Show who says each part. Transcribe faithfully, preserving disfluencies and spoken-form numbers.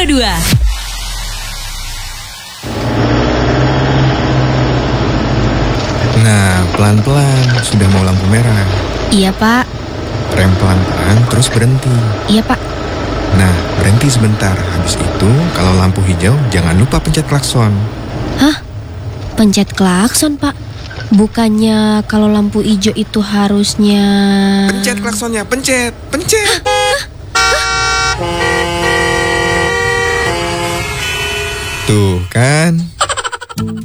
Speaker 1: koma dua.
Speaker 2: Nah, pelan-pelan, sudah mau lampu merah.
Speaker 3: Iya, Pak.
Speaker 2: Rem pelan-pelan, terus berhenti.
Speaker 3: Iya, Pak.
Speaker 2: Nah, berhenti sebentar. Habis itu, kalau lampu hijau, jangan lupa pencet klakson.
Speaker 3: Hah? Pencet klakson, Pak? Bukannya kalau lampu hijau itu harusnya...
Speaker 2: Pencet klaksonnya, pencet, pencet. Tuh kan?